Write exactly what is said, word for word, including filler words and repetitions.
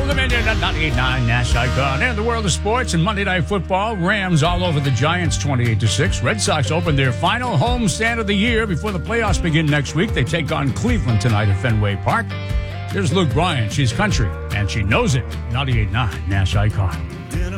Dominion at ninety-eight point nine Nash Icon. And the world of sports and Monday Night Football. Rams all over the Giants twenty-eight to six. Red Sox open their final home stand of the year before the playoffs begin next week. They take on Cleveland tonight at Fenway Park. Here's Luke Bryan. She's country, and she knows it. ninety-eight point nine Nash Icon.